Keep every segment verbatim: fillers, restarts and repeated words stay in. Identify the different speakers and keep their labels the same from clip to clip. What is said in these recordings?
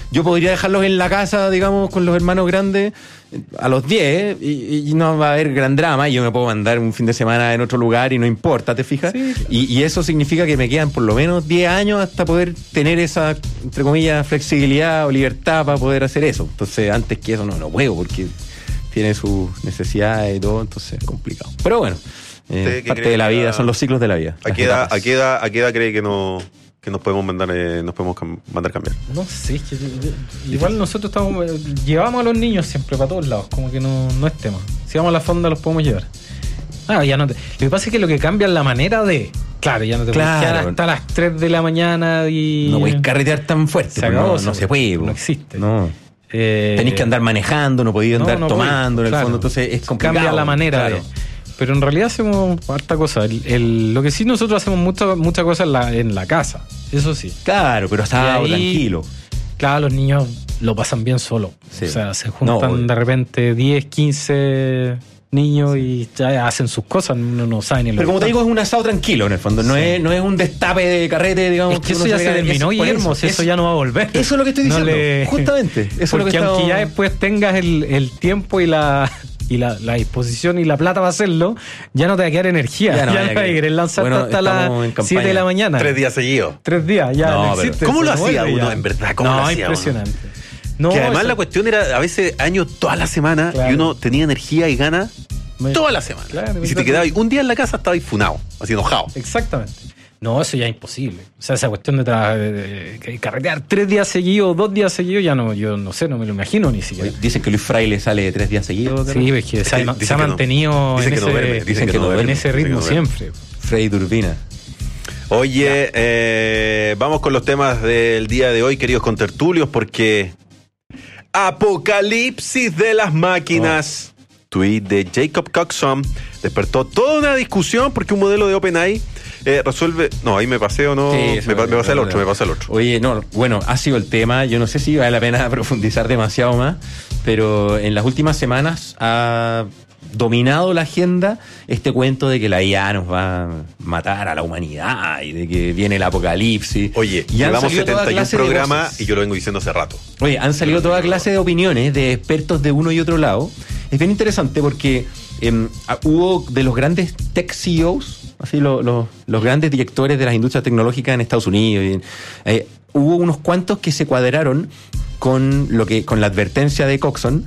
Speaker 1: yo podría dejarlos en la casa, digamos, con los hermanos grandes a los diez y, y no va a haber gran drama y yo me puedo mandar un fin de semana en otro lugar y no importa, ¿te fijas?
Speaker 2: Sí, claro.
Speaker 1: y, y eso significa que me quedan por lo menos diez años hasta poder tener esa, entre comillas, flexibilidad o libertad para poder hacer eso. Entonces, antes que eso no, no puedo porque tiene sus necesidades y todo, entonces es complicado. Pero bueno, eh, parte de la vida, son los ciclos de la vida.
Speaker 3: ¿A qué edad, a qué edad, a qué edad cree que no... que nos podemos mandar eh, nos podemos cam- mandar cambiar?
Speaker 2: No sé, es que yo- yo- igual nosotros estamos eh, llevamos a los niños siempre para todos lados, como que no, no es tema. Si vamos a la fonda los podemos llevar. Ah, ya no te, lo que pasa es que lo que cambia es la manera de. Claro, ya no te
Speaker 1: Claro.
Speaker 2: puedes quedar hasta las tres de la mañana y.
Speaker 1: No podéis carretear tan fuerte,
Speaker 2: Se
Speaker 1: pues,
Speaker 2: acabó
Speaker 1: no,
Speaker 2: eso,
Speaker 1: no se puede.
Speaker 2: no
Speaker 1: pues.
Speaker 2: existe.
Speaker 1: No.
Speaker 2: Eh,
Speaker 1: Tenéis que andar manejando, no podéis andar
Speaker 2: no, no
Speaker 1: tomando
Speaker 2: podéis,
Speaker 1: en el
Speaker 2: claro.
Speaker 1: fondo, entonces es complicado.
Speaker 2: Cambia la manera
Speaker 1: claro.
Speaker 2: de. Pero en realidad hacemos harta cosa. El, el- lo que sí nosotros hacemos mucha, mucha cosa en la, en la casa. Eso sí.
Speaker 1: Claro, pero sábado,
Speaker 2: Y ahí-
Speaker 1: tranquilo.
Speaker 2: Claro, los niños lo pasan bien solo.
Speaker 1: Sí.
Speaker 2: O sea, se juntan
Speaker 1: No,
Speaker 2: de repente diez, quince niños y ya hacen sus cosas. No, no saben ni lo
Speaker 1: Pero como
Speaker 2: que
Speaker 1: te
Speaker 2: están.
Speaker 1: digo, es un asado tranquilo en el fondo. No,
Speaker 2: Sí.
Speaker 1: es, no es un destape de carrete, digamos.
Speaker 2: Es que eso
Speaker 1: uno
Speaker 2: ya se
Speaker 1: pega-
Speaker 2: terminó,
Speaker 1: es- por
Speaker 2: Guillermo.
Speaker 1: eso,
Speaker 2: si eso
Speaker 1: es-
Speaker 2: ya no va a volver.
Speaker 1: Eso es lo que estoy
Speaker 2: No
Speaker 1: diciendo.
Speaker 2: le-
Speaker 1: Justamente. Eso es lo
Speaker 2: Porque
Speaker 1: que
Speaker 2: aunque
Speaker 1: estamos-
Speaker 2: ya después tengas el, el tiempo y la y la, la disposición y la plata para hacerlo, ya no te va a quedar energía.
Speaker 1: Ya
Speaker 2: Ya
Speaker 1: no
Speaker 2: no,
Speaker 1: vaya
Speaker 2: vas a
Speaker 1: que-
Speaker 2: querer lanzarte
Speaker 1: Bueno,
Speaker 2: hasta
Speaker 1: estamos en
Speaker 2: las
Speaker 1: campaña.
Speaker 2: siete de la mañana.
Speaker 3: Tres días seguidos.
Speaker 2: Tres días, ya
Speaker 1: No,
Speaker 2: no,
Speaker 1: pero-
Speaker 2: existe.
Speaker 3: ¿Cómo
Speaker 2: eso
Speaker 3: lo
Speaker 2: no
Speaker 3: hacía
Speaker 2: vuelve
Speaker 3: uno,
Speaker 2: ya.
Speaker 3: en verdad? ¿Cómo
Speaker 2: no,
Speaker 3: lo hacía uno?
Speaker 2: impresionante. No,
Speaker 3: Que además
Speaker 2: eso-
Speaker 3: la cuestión era a veces años toda la semana
Speaker 2: Claro.
Speaker 3: y uno tenía energía y ganas
Speaker 2: Me-
Speaker 3: toda la semana.
Speaker 2: Claro,
Speaker 3: y si te quedabas un día en la casa estabas funado, así enojado.
Speaker 2: Exactamente. No, eso ya es imposible. O sea, esa cuestión de, tra- de- de- de carretear tres días seguidos, dos días seguidos, ya no, yo no sé, no me lo imagino ni siquiera.
Speaker 1: Dicen que Luis Fraile sale tres días seguidos. ¿verdad?
Speaker 2: Sí, es que se ha,
Speaker 3: Dicen
Speaker 2: se ha
Speaker 3: que no.
Speaker 2: mantenido
Speaker 3: Dicen
Speaker 2: en,
Speaker 3: que no
Speaker 2: ese,
Speaker 3: duerme, dicen
Speaker 1: que no duerme,
Speaker 2: en ese
Speaker 3: dicen que
Speaker 2: ritmo
Speaker 3: no duerme.
Speaker 2: siempre.
Speaker 1: Freddy Turbina.
Speaker 3: Oye, eh, vamos con los temas del día de hoy, queridos contertulios, porque apocalipsis de las máquinas.
Speaker 2: Oh.
Speaker 3: Tweet de Jacob Coxon despertó toda una discusión porque un modelo de OpenAI eh, resuelve... No, ahí me pasé o no...
Speaker 1: Sí,
Speaker 3: me,
Speaker 1: eso
Speaker 3: pa-
Speaker 1: es
Speaker 3: me pasé al
Speaker 1: lo-
Speaker 3: otro, me pasé al otro.
Speaker 1: Oye, no, bueno, ha sido el tema. Yo no sé si vale la pena profundizar demasiado más, pero en las últimas semanas ha dominado la agenda este cuento de que la I A nos va a matar a la humanidad y de que viene el apocalipsis.
Speaker 3: Oye,
Speaker 1: Y han
Speaker 3: llevamos
Speaker 1: salido toda
Speaker 3: setenta y uno
Speaker 1: clase de
Speaker 3: programas
Speaker 1: voces.
Speaker 3: y yo lo vengo diciendo hace rato.
Speaker 1: Oye, han salido toda clase de opiniones de expertos de uno y otro lado. Es bien interesante porque eh, hubo de los grandes tech C E Os, así lo- lo- los grandes directores de las industrias tecnológicas en Estados Unidos, y, eh, hubo unos cuantos que se cuadraron con lo que con la advertencia de Coxon,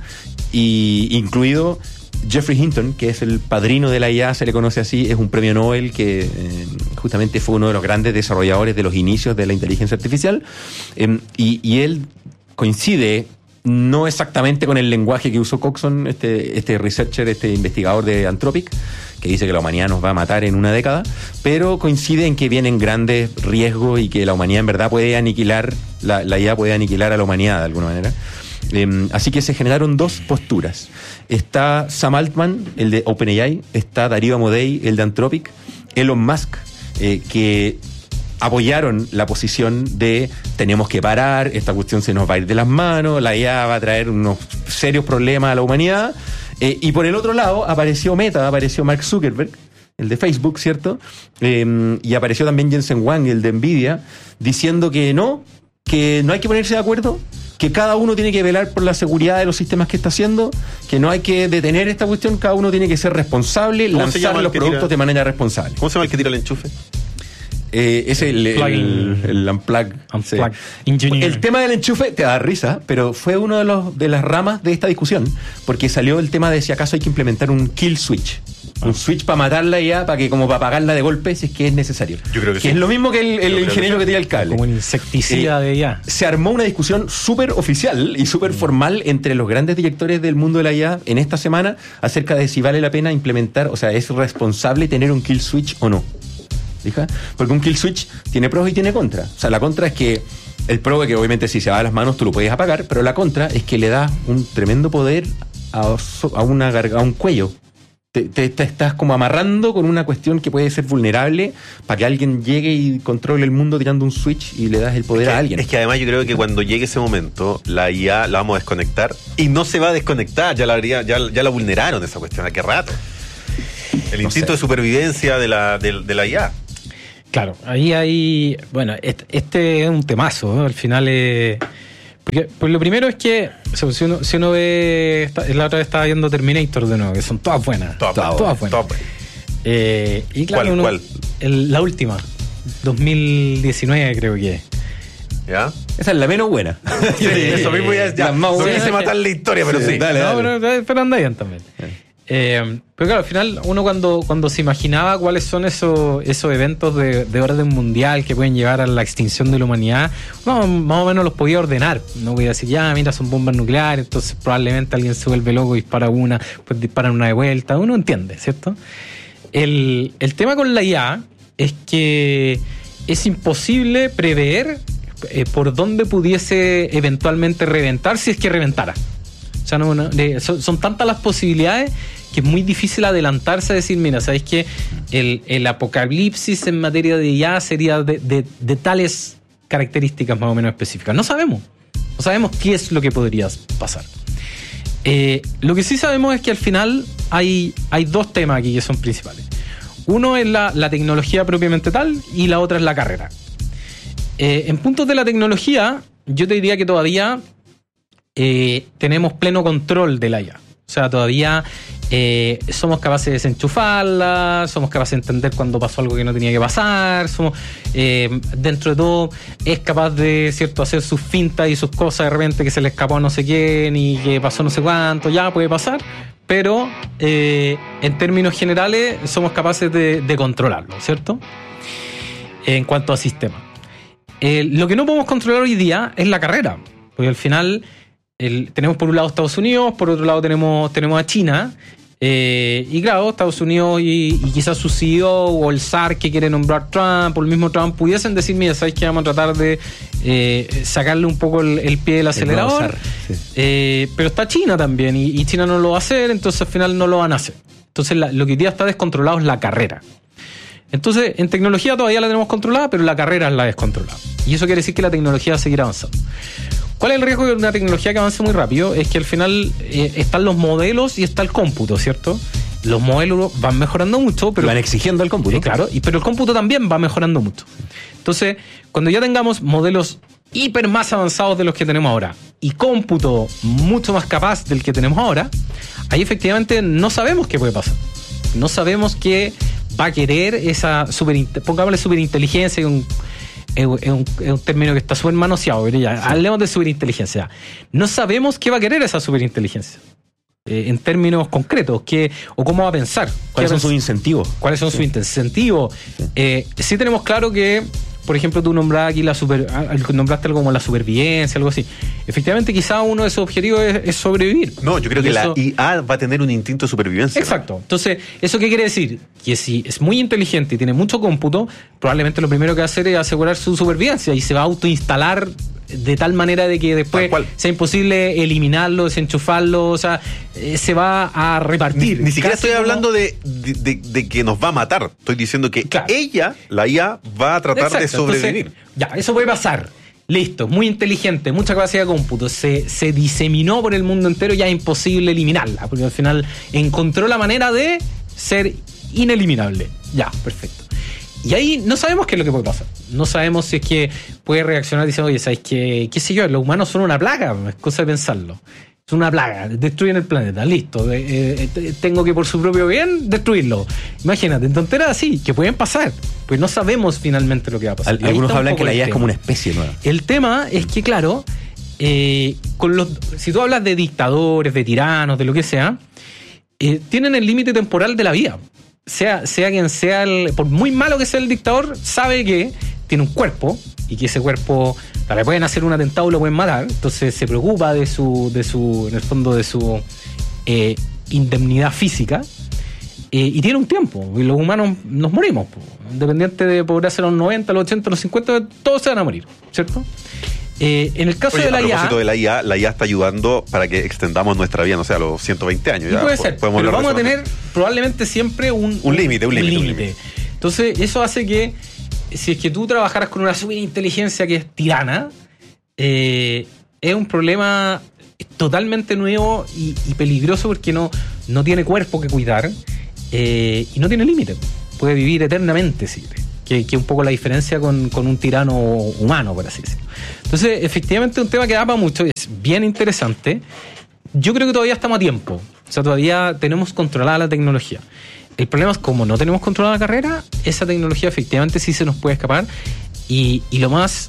Speaker 1: y incluido Jeffrey Hinton, que es el padrino de la I A, se le conoce así, es un premio Nobel que eh, justamente fue uno de los grandes desarrolladores de los inicios de la inteligencia artificial, eh, y, y él coincide no exactamente con el lenguaje que usó Coxon, este, este researcher, este investigador de Anthropic, que dice que la humanidad nos va a matar en una década, pero coincide en que vienen grandes riesgos y que la humanidad en verdad puede aniquilar, la, la I A puede aniquilar a la humanidad de alguna manera. Eh, así que se generaron dos posturas. Está Sam Altman, el de OpenAI, está Darío Amodei, el de Anthropic, Elon Musk, eh, que apoyaron la posición de tenemos que parar, esta cuestión se nos va a ir de las manos, la I A va a traer unos serios problemas a la humanidad. Eh, y por el otro lado apareció Meta, apareció Mark Zuckerberg, el de Facebook, ¿cierto? Eh, y apareció también Jensen Huang, el de Nvidia, diciendo que no, que no hay que ponerse de acuerdo, que cada uno tiene que velar por la seguridad de los sistemas que está haciendo, que no hay que detener esta cuestión, cada uno tiene que ser responsable,
Speaker 3: ¿Cómo se llama
Speaker 1: lanzar
Speaker 3: el
Speaker 1: los
Speaker 3: que
Speaker 1: productos
Speaker 3: tira?
Speaker 1: de manera responsable.
Speaker 3: ¿Cómo se llama el que tira el enchufe?
Speaker 1: Eh, es el, el, el, el Unplug.
Speaker 2: Unplug
Speaker 1: Sí.
Speaker 2: Engineer.
Speaker 1: El tema del enchufe te da risa, pero fue uno de los de las ramas de esta discusión, porque salió el tema de si acaso hay que implementar un kill switch.
Speaker 2: Ah.
Speaker 1: Un switch para matarla ya, para que como para apagarla de golpe si es que es necesario.
Speaker 3: Yo creo que sí.
Speaker 1: es lo mismo que el, el
Speaker 3: Yo creo que
Speaker 1: ingeniero
Speaker 3: sí.
Speaker 1: que tira el cable.
Speaker 2: Como un insecticida
Speaker 1: Eh,
Speaker 2: de I A.
Speaker 1: Se armó una discusión súper oficial y súper formal entre los grandes directores del mundo de la I A en esta semana acerca de si vale la pena implementar, o sea, es responsable tener un kill switch o no. ¿Fija? Porque un kill switch tiene pros y tiene contras. O sea, la contra es que el pro es que obviamente si se va a las manos tú lo puedes apagar, pero la contra es que le da un tremendo poder a, a, una garga, a un cuello. Te, te, te estás como amarrando con una cuestión que puede ser vulnerable para que alguien llegue y controle el mundo tirando un switch y le das el poder
Speaker 3: Es que,
Speaker 1: a alguien.
Speaker 3: es que además yo creo que cuando llegue ese momento, la I A la vamos a desconectar y no se va a desconectar. Ya la, ya, ya la vulneraron esa cuestión. ¿A qué rato? El
Speaker 1: No
Speaker 3: instinto
Speaker 1: sé.
Speaker 3: de supervivencia de la, de, de la I A.
Speaker 2: Claro, ahí hay. Bueno, este, este es un temazo, ¿no? Al final es. Porque, pues lo primero es que, o sea, si, uno, si uno ve, esta, la otra vez estaba viendo Terminator de nuevo, que son todas buenas.
Speaker 3: Todas,
Speaker 2: todas,
Speaker 3: todas
Speaker 2: buenas.
Speaker 3: todas buenas.
Speaker 2: Eh, y claro,
Speaker 3: ¿Cuál,
Speaker 2: uno,
Speaker 3: cuál?
Speaker 2: El, la última, dos mil diecinueve creo que es.
Speaker 3: ¿Ya?
Speaker 1: Esa es la menos buena.
Speaker 3: Sí, eso mismo ya, ya
Speaker 1: Las más
Speaker 3: no
Speaker 1: buenas.
Speaker 3: quise matar la historia, pero sí.
Speaker 1: Dale,
Speaker 2: No,
Speaker 1: dale.
Speaker 2: pero, pero anda bien también. Eh, pero claro, al final uno cuando, cuando se imaginaba cuáles son esos, esos eventos de, de orden mundial que pueden llevar a la extinción de la humanidad, uno más o menos los podía ordenar. No podía decir, ya, mira, son bombas nucleares, entonces probablemente alguien se vuelve loco y dispara una, pues disparan una de vuelta. Uno entiende, ¿cierto? El, el tema con la I A es que es imposible prever eh, por dónde pudiese eventualmente reventar si es que reventara. O sea, no, no, de, son, son tantas las posibilidades que es muy difícil adelantarse a decir, mira, ¿sabéis que el, el apocalipsis en materia de I A sería de, de, de tales características más o menos específicas? No sabemos. No sabemos qué es lo que podría pasar. Eh, lo que sí sabemos es que al final hay, hay dos temas aquí que son principales. Uno es la, la tecnología propiamente tal y la otra es la carrera. Eh, en puntos de la tecnología, yo te diría que todavía eh, tenemos pleno control de la I A. O sea, todavía eh, somos capaces de desenchufarla, somos capaces de entender cuando pasó algo que no tenía que pasar, somos, eh, dentro de todo es capaz de, cierto, hacer sus fintas y sus cosas de repente que se le escapó a no sé quién y que pasó no sé cuánto, ya puede pasar, pero eh, en términos generales somos capaces de, de controlarlo, ¿cierto? En cuanto a sistema. Eh, lo que no podemos controlar hoy día es la carrera, porque al final el, tenemos por un lado Estados Unidos, por otro lado tenemos, tenemos a China, eh, y claro, Estados Unidos y, y quizás su C E O o el S A R que quiere nombrar Trump, o el mismo Trump, pudiesen decir, mira, ¿sabéis que vamos a tratar de eh, sacarle un poco el, el pie del acelerador?
Speaker 1: Sí.
Speaker 2: Eh, pero está China también, y, y China no lo va a hacer, entonces al final no lo van a hacer. Entonces la, lo que hoy día está descontrolado es la carrera. Entonces, en tecnología todavía la tenemos controlada, pero la carrera es la descontrolada. Y eso quiere decir que la tecnología va a seguir avanzando. ¿Cuál es el riesgo de una tecnología que avance muy rápido? Es que al final eh, están los modelos y está el cómputo, ¿cierto? Los modelos van mejorando mucho, pero
Speaker 1: Van exigiendo el cómputo.
Speaker 2: Eh, claro, y, pero el cómputo también va mejorando mucho. Entonces, cuando ya tengamos modelos hiper más avanzados de los que tenemos ahora y cómputo mucho más capaz del que tenemos ahora, ahí efectivamente no sabemos qué puede pasar. No sabemos qué va a querer esa super, pongámosle superinteligencia, un, es, un, es un término que está súper manoseado, pero ya, sí. Hablemos de superinteligencia. No sabemos qué va a querer esa superinteligencia. Eh, en términos concretos, qué, o cómo va a pensar.
Speaker 1: ¿Cuáles son sus incentivos?
Speaker 2: ¿Cuáles son
Speaker 1: sí.
Speaker 2: sus incentivos? Sí. Eh, sí tenemos claro que, por ejemplo, tú nombrabas aquí la super, nombraste algo como la supervivencia, algo así. Efectivamente, quizá uno de sus objetivos es, es sobrevivir.
Speaker 3: No, yo creo
Speaker 2: y
Speaker 3: que
Speaker 2: eso,
Speaker 3: la I A va a tener un instinto de supervivencia.
Speaker 2: Exacto.
Speaker 3: ¿No?
Speaker 2: Entonces, ¿eso qué quiere decir? Que si es muy inteligente y tiene mucho cómputo, probablemente lo primero que va a hacer es asegurar su supervivencia y se va a autoinstalar de tal manera de que después sea imposible eliminarlo, desenchufarlo, o sea, eh, se va a repartir.
Speaker 3: Ni, ni siquiera estoy
Speaker 2: como...
Speaker 3: hablando de, de, de, de que nos va a matar. Estoy diciendo que claro. ella, la I A, va a tratar Exacto. de sobrevivir.
Speaker 2: Entonces, ya, eso puede pasar. Listo, muy inteligente, mucha capacidad de cómputo, se, se diseminó por el mundo entero, ya es imposible eliminarla, porque al final encontró la manera de ser ineliminable. Ya, perfecto. Y ahí no sabemos qué es lo que puede pasar. No sabemos si es que puede reaccionar diciendo, oye, ¿sabes qué? ¿Qué sé yo? Los humanos son una plaga, es cosa de pensarlo. Es una plaga, destruyen el planeta, listo. Eh, eh, tengo que por su propio bien destruirlo. Imagínate, en tonteras así, que pueden pasar. Pues no sabemos finalmente lo que va a pasar.
Speaker 1: Al, algunos hablan que la I A es como una especie nueva.
Speaker 2: El tema es que, claro, eh, con los, si tú hablas de dictadores, de tiranos, de lo que sea, eh, tienen el límite temporal de la vida. Sea, sea quien sea, el, por muy malo que sea el dictador, sabe que tiene un cuerpo y que ese cuerpo le pueden hacer un atentado y lo pueden matar. Entonces se preocupa de su, de su en el fondo, de su eh, indemnidad física eh, y tiene un tiempo. Y los humanos nos morimos, po. Independiente de poder ser los noventa, los ochenta, los cincuenta, todos se van a morir, ¿cierto? Eh, en el caso
Speaker 3: Oye,
Speaker 2: de la
Speaker 3: a
Speaker 2: I A...
Speaker 3: propósito de la I A, la I A está ayudando para que extendamos nuestra vida, no sé, a los ciento veinte años. Ya
Speaker 2: puede ser, pero vamos a tener probablemente siempre un...
Speaker 3: Un límite, un límite.
Speaker 2: Entonces, eso hace que, si es que tú trabajaras con una superinteligencia que es tirana, eh, es un problema totalmente nuevo y, y peligroso porque no, no tiene cuerpo que cuidar eh, y no tiene límite. Puede vivir eternamente, si quiere. que, que un poco la diferencia con, con un tirano humano, por así decirlo. Entonces, efectivamente, es un tema que da para mucho, es bien interesante. Yo creo que todavía estamos a tiempo, o sea, todavía tenemos controlada la tecnología. El problema es como no tenemos controlada la carrera, esa tecnología efectivamente sí se nos puede escapar, y, y lo más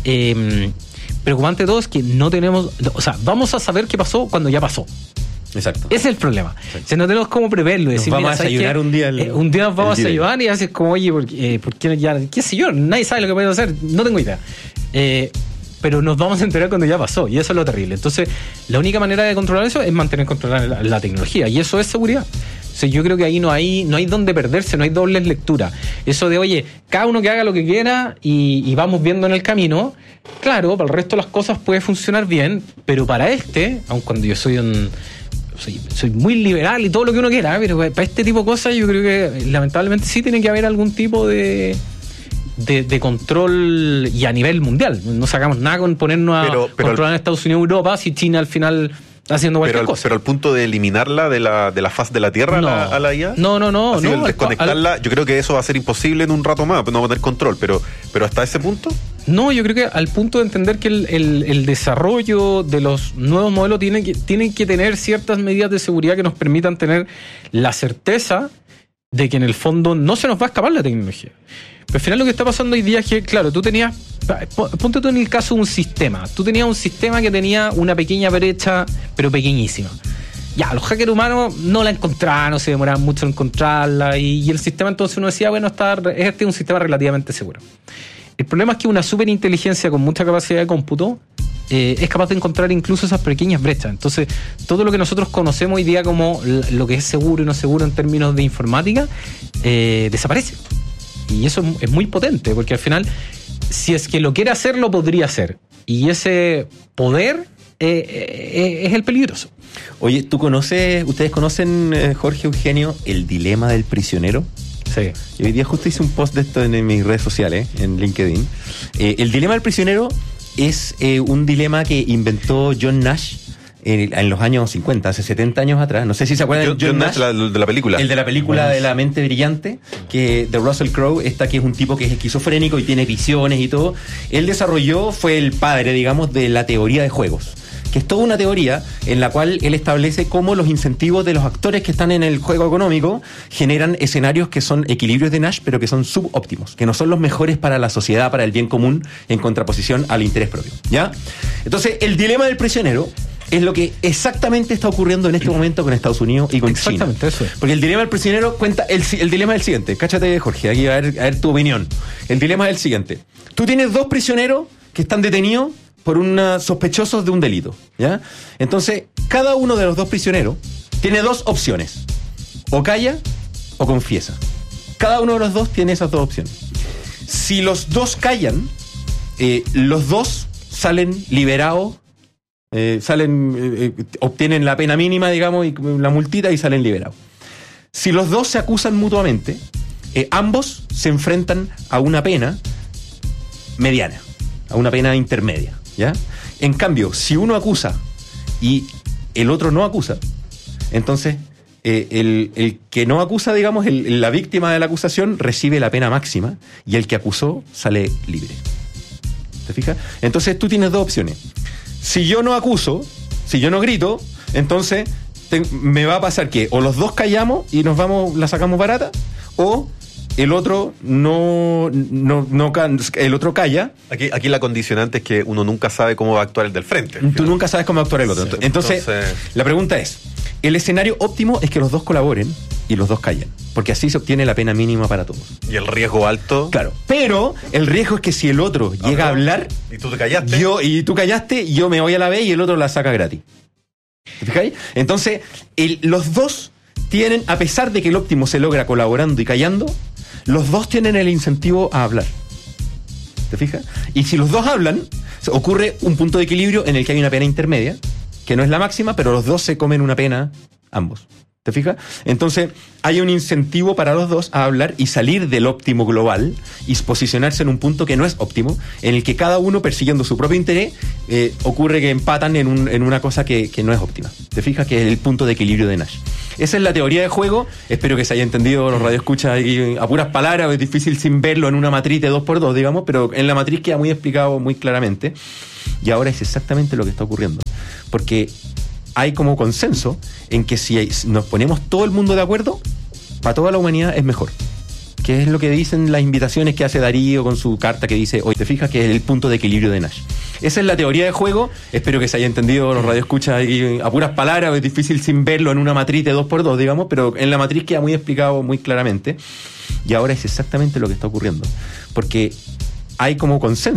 Speaker 2: eh, preocupante de todo es que no tenemos, o sea, vamos a saber qué pasó cuando ya pasó.
Speaker 1: Exacto.
Speaker 2: Ese es el problema. O sea, no tenemos cómo preverlo.
Speaker 1: Nos
Speaker 2: decir,
Speaker 1: vamos
Speaker 2: mira,
Speaker 1: a desayunar un día. El,
Speaker 2: eh, un día nos vamos a
Speaker 1: el
Speaker 2: desayunar y haces como, oye, ¿por, eh, ¿por qué ya? ¿Qué sé yo? Nadie sabe lo que podemos hacer. No tengo idea. Eh, pero nos vamos a enterar cuando ya pasó. Y eso es lo terrible. Entonces, la única manera de controlar eso es mantener controlada la, la tecnología. Y eso es seguridad. O sea, yo creo que ahí no hay, no hay donde perderse, no hay dobles lecturas. Eso de, oye, cada uno que haga lo que quiera y, y vamos viendo en el camino. Claro, para el resto de las cosas puede funcionar bien, pero para este, aun cuando yo soy un... Soy, soy muy liberal y todo lo que uno quiera, pero para este tipo de cosas yo creo que lamentablemente sí tiene que haber algún tipo de, de, de control, y a nivel mundial. No sacamos nada con ponernos a
Speaker 3: pero, pero
Speaker 2: controlar
Speaker 3: el,
Speaker 2: en Estados Unidos y Europa si China al final está haciendo cualquier
Speaker 3: pero,
Speaker 2: cosa.
Speaker 3: Pero al punto de eliminarla de la, de la faz de la Tierra
Speaker 2: no,
Speaker 3: a, la, a la I A.
Speaker 2: No, no, no.
Speaker 3: Así
Speaker 2: no
Speaker 3: el desconectarla, al, yo creo que eso va a ser imposible en un rato más, no va a tener control, pero, pero hasta ese punto...
Speaker 2: No, yo creo que al punto de entender que el, el, el desarrollo de los nuevos modelos tiene que, tienen que tener ciertas medidas de seguridad que nos permitan tener la certeza de que en el fondo no se nos va a escapar la tecnología. Pero al final lo que está pasando hoy día es que, claro, tú tenías, ponte tú en el caso de un sistema, tú tenías un sistema que tenía una pequeña brecha, pero pequeñísima. Ya, los hackers humanos no la encontraban, se demoraban mucho en encontrarla, y, y el sistema entonces uno decía, bueno, está, este es un sistema relativamente seguro. El problema es que una superinteligencia con mucha capacidad de cómputo eh, es capaz de encontrar incluso esas pequeñas brechas. Entonces, todo lo que nosotros conocemos hoy día como lo que es seguro y no seguro en términos de informática, eh, desaparece. Y eso es muy potente, porque al final, si es que lo quiere hacer, lo podría hacer. Y ese poder eh, eh, es el peligroso.
Speaker 1: Oye, ¿tú conoces, ustedes conocen, eh, Jorge, Eugenio, el dilema del prisionero?
Speaker 2: Sí.
Speaker 1: Y hoy día justo hice un post de esto en mis redes sociales, en LinkedIn. Eh, el dilema del prisionero es eh, un dilema que inventó John Nash en, en los años cincuenta, hace setenta años atrás. No sé si se acuerdan
Speaker 3: John,
Speaker 1: de John,
Speaker 3: John
Speaker 1: Nash.
Speaker 3: Nash, la, de la película.
Speaker 1: El de la película de La mente brillante, que de Russell Crowe, esta que es un tipo que es esquizofrénico y tiene visiones y todo. Él desarrolló, fue el padre, digamos, de la teoría de juegos, que es toda una teoría en la cual él establece cómo los incentivos de los actores que están en el juego económico generan escenarios que son equilibrios de Nash, pero que son subóptimos, que no son los mejores para la sociedad, para el bien común, en contraposición al interés propio, ¿ya? Entonces, el dilema del prisionero es lo que exactamente está ocurriendo en este momento con Estados Unidos y con
Speaker 2: exactamente,
Speaker 1: China.
Speaker 2: Eso es.
Speaker 1: Porque el dilema del prisionero cuenta, el, el dilema es el siguiente, cáchate, Jorge, aquí a ver, a ver tu opinión. El dilema es el siguiente: tú tienes dos prisioneros que están detenidos por una, sospechosos de un delito, ¿ya? Entonces, cada uno de los dos prisioneros tiene dos opciones: o calla o confiesa. Cada uno de los dos tiene esas dos opciones. Si los dos callan, eh, los dos salen liberados, eh, salen, eh, obtienen la pena mínima, digamos, y la multita, y salen liberados. Si los dos se acusan mutuamente, eh, ambos se enfrentan a una pena mediana, a una pena intermedia, ¿ya? En cambio, si uno acusa y el otro no acusa, entonces eh, el, el que no acusa, digamos, el, la víctima de la acusación recibe la pena máxima y el que acusó sale libre. ¿Te fijas? Entonces tú tienes dos opciones. Si yo no acuso, si yo no grito, entonces te, me va a pasar que o los dos callamos y nos vamos, la sacamos barata, o el otro no, no, no el otro calla.
Speaker 3: Aquí, aquí la condicionante es que uno nunca sabe cómo va a actuar el del frente.
Speaker 1: Tú nunca sabes cómo va a actuar el otro. Sí. Entonces, Entonces, la pregunta es, el escenario óptimo es que los dos colaboren y los dos callan, porque así se obtiene la pena mínima para todos.
Speaker 3: ¿Y el riesgo alto?
Speaker 1: Claro, pero el riesgo es que si el otro ¿Habló? llega a hablar
Speaker 3: y tú te callaste,
Speaker 1: yo, y tú callaste, yo me voy a la B y el otro la saca gratis. ¿Te fijáis? Entonces, el, los dos tienen, a pesar de que el óptimo se logra colaborando y callando, los dos tienen el incentivo a hablar. ¿Te fijas? Y si los dos hablan, ocurre un punto de equilibrio en el que hay una pena intermedia, que no es la máxima, pero los dos se comen una pena ambos. ¿Te fijas? Entonces, hay un incentivo para los dos a hablar y salir del óptimo global y posicionarse en un punto que no es óptimo, en el que cada uno, persiguiendo su propio interés, eh, ocurre que empatan en, un, en una cosa que, que no es óptima. ¿Te fijas? Que es el punto de equilibrio de Nash. Esa es la teoría de juego. Espero que se haya entendido los radioescuchas ahí a puras palabras. Es difícil sin verlo en una matriz de dos por dos, digamos, pero en la matriz queda muy explicado muy claramente. Y ahora es exactamente lo que está ocurriendo. Porque hay como consenso en que si nos ponemos todo el mundo de acuerdo, para toda la humanidad es mejor. Que es lo que dicen las invitaciones que hace Darío con su carta que dice, hoy te fijas que es el punto de equilibrio de Nash. Esa es la teoría de juego. Espero que se haya entendido los radioescuchas ahí a puras palabras. Es difícil sin verlo en una matriz de dos por dos, digamos, pero en la matriz queda muy explicado muy claramente. Y ahora es exactamente lo que está ocurriendo. Porque hay como consenso